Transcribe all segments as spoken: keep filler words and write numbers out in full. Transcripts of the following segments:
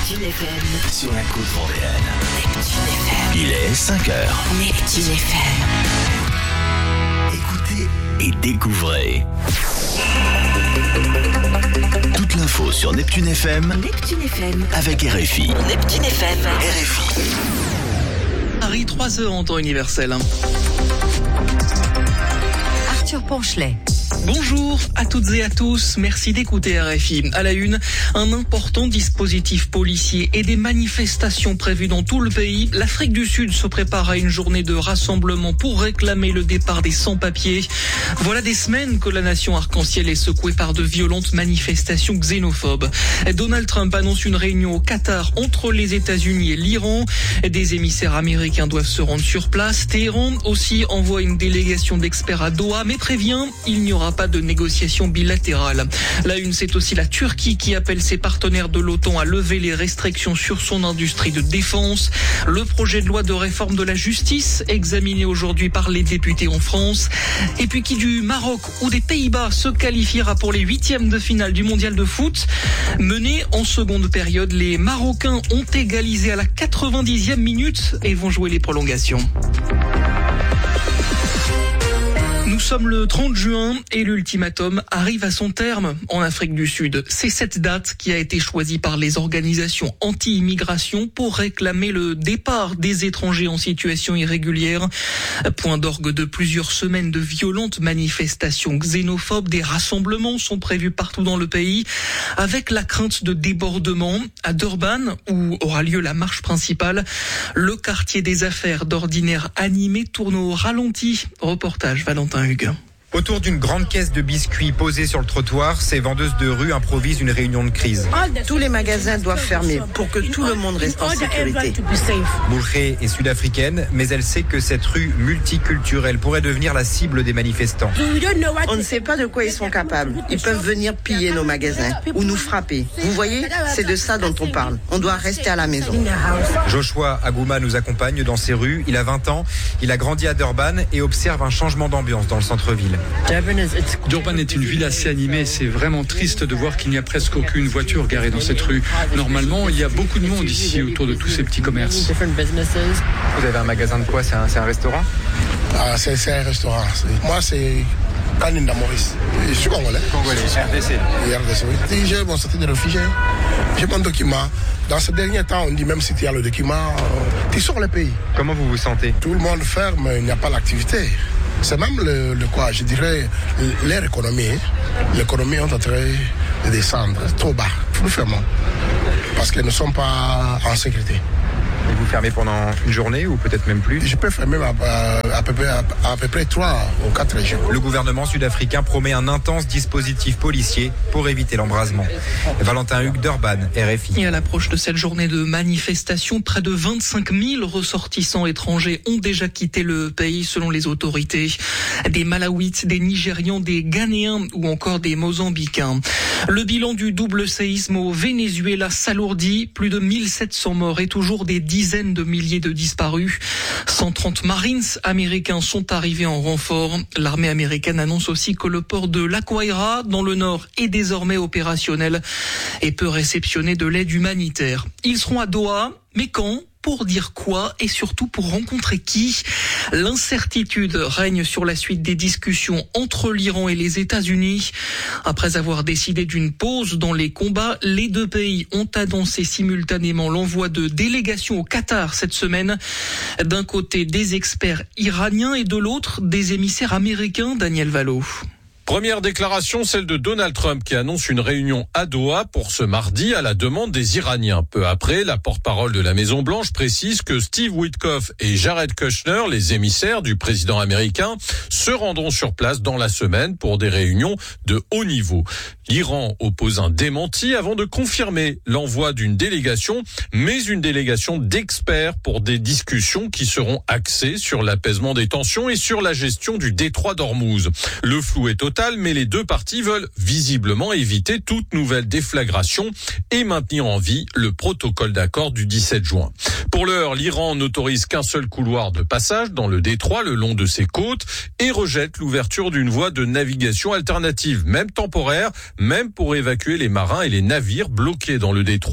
Neptune F M. Sur la côte vendéenne. Neptune F M. Il est cinq heures. Neptune F M. Écoutez et découvrez. Toute l'info sur Neptune F M. Neptune F M. Avec R F I. Neptune F M. R F I. Paris, trois heures en temps universel. Arthur Ponchelet. Bonjour à toutes et à tous, merci d'écouter R F I. À la une, un important dispositif policier et des manifestations prévues dans tout le pays. L'Afrique du Sud se prépare à une journée de rassemblement pour réclamer le départ des sans-papiers. Voilà des semaines que la nation arc-en-ciel est secouée par de violentes manifestations xénophobes. Donald Trump annonce une réunion au Qatar entre les États-Unis et l'Iran. Des émissaires américains doivent se rendre sur place. Téhéran aussi envoie une délégation d'experts à Doha, mais prévient, il n'y aura pas de négociations bilatérales. La une, c'est aussi la Turquie qui appelle ses partenaires de l'OTAN à lever les restrictions sur son industrie de défense. Le projet de loi de réforme de la justice, examiné aujourd'hui par les députés en France. Et puis qui du Maroc ou des Pays-Bas se qualifiera pour les huitièmes de finale du mondial de foot. Menés en seconde période, les Marocains ont égalisé à la quatre-vingt-dixième minute et vont jouer les prolongations. Nous sommes le trente juin et l'ultimatum arrive à son terme en Afrique du Sud. C'est cette date qui a été choisie par les organisations anti-immigration pour réclamer le départ des étrangers en situation irrégulière. Point d'orgue de plusieurs semaines de violentes manifestations xénophobes. Des rassemblements sont prévus partout dans le pays avec la crainte de débordements. À Durban, où aura lieu la marche principale, le quartier des affaires d'ordinaire animé tourne au ralenti. Reportage Valentin Hugues. Autour d'une grande caisse de biscuits posée sur le trottoir, ces vendeuses de rue improvisent une réunion de crise. Tous les magasins doivent fermer pour que tout le monde reste en sécurité. Boulré est sud-africaine, mais elle sait que cette rue multiculturelle pourrait devenir la cible des manifestants. On ne sait pas de quoi ils sont capables. Ils peuvent venir piller nos magasins ou nous frapper. Vous voyez, c'est de ça dont on parle. On doit rester à la maison. Joshua Agouma nous accompagne dans ces rues. Il a vingt ans, il a grandi à Durban et observe un changement d'ambiance dans le centre-ville. Durban est une ville assez animée. C'est vraiment triste de voir qu'il n'y a presque aucune voiture garée dans cette rue. Normalement, il y a beaucoup de monde ici autour de tous ces petits commerces. Vous avez un magasin de quoi? C'est un, c'est un restaurant? Ah, c'est, c'est un restaurant. C'est... Moi, c'est Kaninda Maurice. Je suis congolais. Congolais, R D C. R D C, oui. J'ai mon statut de réfugié. J'ai mon document. Dans ce dernier temps, on dit même si tu as le document, tu sors le pays. Comment vous vous sentez? Tout le monde ferme, il n'y a pas d'activité. C'est même le, le quoi, je dirais, leur économie. L'économie est en train de descendre trop bas, plus fermement. Parce que nous ne sommes pas en sécurité. Et vous fermez pendant une journée ou peut-être même plus? Je peux fermer à, à, à, peu près, à, à peu près trois ou quatre jours. Le gouvernement sud-africain promet un intense dispositif policier pour éviter l'embrasement. Valentin Hugues, Durban, R F I. Et à l'approche de cette journée de manifestation, près de vingt-cinq mille ressortissants étrangers ont déjà quitté le pays selon les autorités. Des Malawites, des Nigérians, des Ghanéens ou encore des Mozambicains. Le bilan du double séisme au Venezuela s'alourdit. Plus de mille sept cents morts et toujours des dizaines de milliers de disparus. cent trente Marines américains sont arrivés en renfort. L'armée américaine annonce aussi que le port de l'Aquaira, dans le nord, est désormais opérationnel et peut réceptionner de l'aide humanitaire. Ils seront à Doha, mais quand ? Pour dire quoi et surtout pour rencontrer qui? L'incertitude règne sur la suite des discussions entre l'Iran et les États-Unis. Après avoir décidé d'une pause dans les combats, les deux pays ont annoncé simultanément l'envoi de délégations au Qatar cette semaine. D'un côté, des experts iraniens et de l'autre, des émissaires américains. Daniel Valo. Première déclaration, celle de Donald Trump qui annonce une réunion à Doha pour ce mardi à la demande des Iraniens. Peu après, la porte-parole de la Maison-Blanche précise que Steve Witkoff et Jared Kushner, les émissaires du président américain, se rendront sur place dans la semaine pour des réunions de haut niveau. L'Iran oppose un démenti avant de confirmer l'envoi d'une délégation, mais une délégation d'experts pour des discussions qui seront axées sur l'apaisement des tensions et sur la gestion du détroit d'Ormuz. Le flou est total, mais les deux parties veulent visiblement éviter toute nouvelle déflagration et maintenir en vie le protocole d'accord du dix-sept juin. Pour l'heure, l'Iran n'autorise qu'un seul couloir de passage dans le détroit le long de ses côtes et rejette l'ouverture d'une voie de navigation alternative, même temporaire, même pour évacuer les marins et les navires bloqués dans le détroit.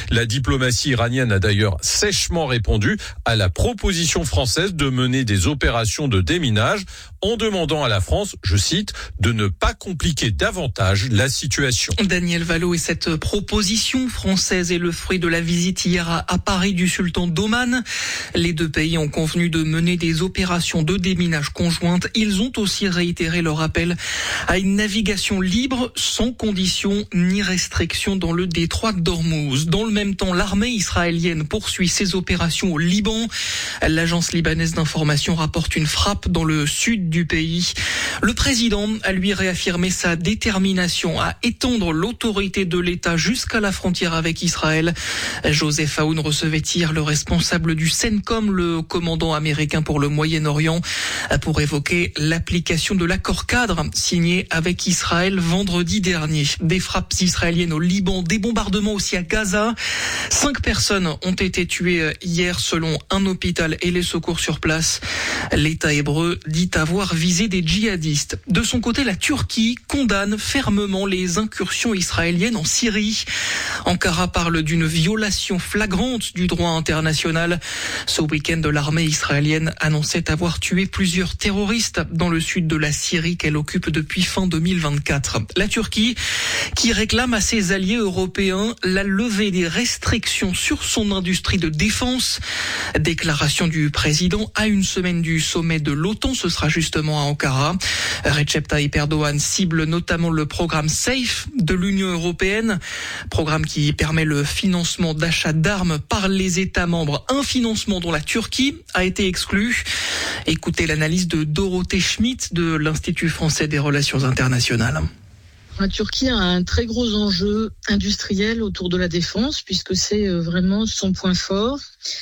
La diplomatie iranienne a d'ailleurs sèchement répondu à la proposition française de mener des opérations de déminage en demandant à la France, je cite, de ne pas compliquer davantage la situation. Daniel Valo, et cette proposition française est le fruit de la visite hier à Paris du sultan d'Oman. Les deux pays ont convenu de mener des opérations de déminage conjointes. Ils ont aussi réitéré leur appel à une navigation libre, sans conditions ni restrictions dans le détroit d'Ormuz. Dans le même temps, l'armée israélienne poursuit ses opérations au Liban. L'agence libanaise d'information rapporte une frappe dans le sud du pays. Le président a lui réaffirmé sa détermination à étendre l'autorité de l'État jusqu'à la frontière avec Israël. Joseph Aoun recevait hier le responsable du CENTCOM, le commandant américain pour le Moyen-Orient, pour évoquer l'application de l'accord cadre signé avec Israël vendredi dernier. Des frappes israéliennes au Liban, des bombardements aussi à Gaza. Cinq personnes ont été tuées hier selon un hôpital et les secours sur place. L'État hébreu dit avoir visé des djihadistes. De son côté, la Turquie condamne fermement les incursions israéliennes en Syrie. Ankara parle d'une violation flagrante du droit international. Ce week-end, l'armée israélienne annonçait avoir tué plusieurs terroristes dans le sud de la Syrie qu'elle occupe depuis fin deux mille vingt-quatre. La Turquie qui réclame à ses alliés européens la levée des restrictions sur son industrie de défense. Déclaration du président à une semaine du sommet de l'OTAN, ce sera justement à Ankara. Recep Tayyip Erdogan cible notamment le programme SAFE de l'Union européenne, programme qui permet le financement d'achats d'armes par les États membres, un financement dont la Turquie a été exclue. Écoutez l'analyse de Dorothée Schmitt de l'Institut français des relations internationales. La Turquie a un très gros enjeu industriel autour de la défense, puisque c'est vraiment son point fort.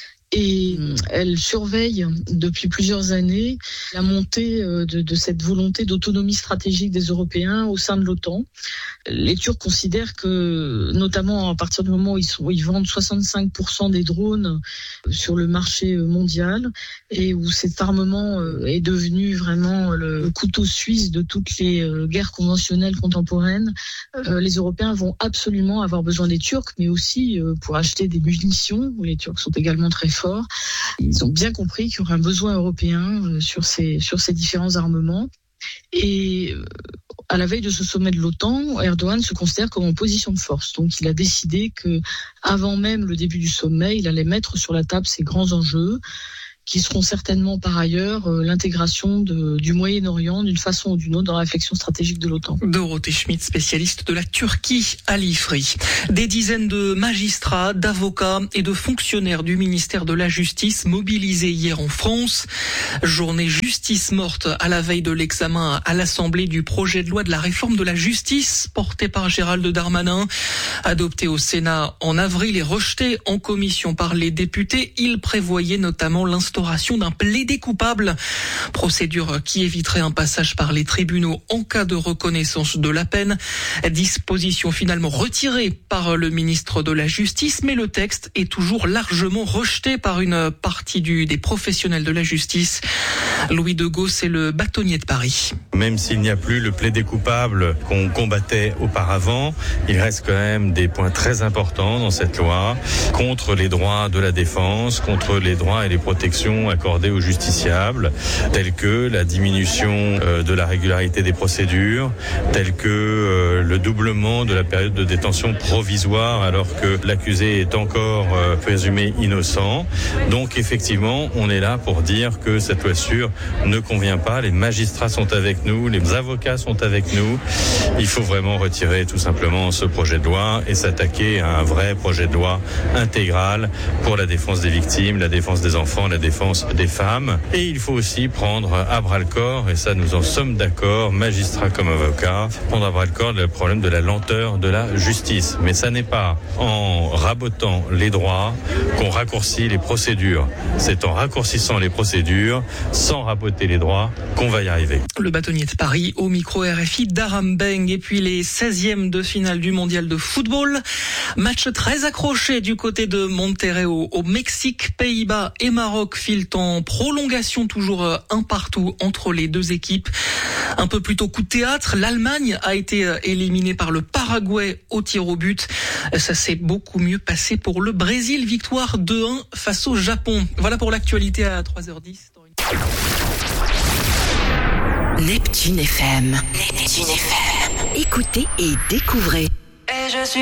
Et elle surveille depuis plusieurs années la montée de, de cette volonté d'autonomie stratégique des Européens au sein de l'OTAN. Les Turcs considèrent que, notamment à partir du moment où ils, sont, où ils vendent soixante-cinq pour cent des drones sur le marché mondial et où cet armement est devenu vraiment le couteau suisse de toutes les guerres conventionnelles contemporaines, les Européens vont absolument avoir besoin des Turcs, mais aussi pour acheter des munitions, où les Turcs sont également très forts. Ils ont bien compris qu'il y aurait un besoin européen sur ces, sur ces différents armements. Et à la veille de ce sommet de l'OTAN, Erdogan se considère comme en position de force. Donc il a décidé que, avant même le début du sommet, il allait mettre sur la table ces grands enjeux, qui seront certainement par ailleurs euh, l'intégration de, du Moyen-Orient d'une façon ou d'une autre dans la réflexion stratégique de l'OTAN. Dorothée Schmitt, spécialiste de la Turquie à l'I F R I. Des dizaines de magistrats, d'avocats et de fonctionnaires du ministère de la Justice mobilisés hier en France. Journée justice morte à la veille de l'examen à l'Assemblée du projet de loi de la réforme de la justice porté par Gérald Darmanin. Adopté au Sénat en avril et rejeté en commission par les députés, il prévoyait notamment l'instauration d'un plaidé coupable, procédure qui éviterait un passage par les tribunaux en cas de reconnaissance de la peine. Disposition finalement retirée par le ministre de la Justice, mais le texte est toujours largement rejeté par une partie du, des professionnels de la justice. Louis Degaut, c'est le bâtonnier de Paris. Même s'il n'y a plus le plaidé coupable qu'on combattait auparavant, il reste quand même des points très importants dans cette loi contre les droits de la défense, contre les droits et les protections accordées aux justiciables, telles que la diminution de la régularité des procédures, telles que le doublement de la période de détention provisoire alors que l'accusé est encore présumé innocent. Donc effectivement, on est là pour dire que cette loi sûre ne convient pas. Les magistrats sont avec nous, les avocats sont avec nous. Il faut vraiment retirer tout simplement ce projet de loi et s'attaquer à un vrai projet de loi intégral pour la défense des victimes, la défense des enfants, la défense des femmes. Et il faut aussi prendre à bras le corps, et ça nous en sommes d'accord, magistrats comme avocats, prendre à bras le corps le problème de la lenteur de la justice. Mais ça n'est pas en rabotant les droits qu'on raccourcit les procédures. C'est en raccourcissant les procédures, sans raboter les droits, qu'on va y arriver. Le bâtonnier de Paris au micro R F I d'Aram Beng. Et puis les seizièmes de finale du mondial de football. football, match très accroché du côté de Monterrey au, au Mexique. Pays-Bas et Maroc filent en prolongation, toujours un partout entre les deux équipes. Un peu plus tôt, coup de théâtre, l'Allemagne a été éliminée par le Paraguay au tir au but. Ça s'est beaucoup mieux passé pour le Brésil, victoire deux un face au Japon. Voilà pour l'actualité à trois heures dix. Neptune F M. Neptune F M. Écoutez et découvrez. Et je suis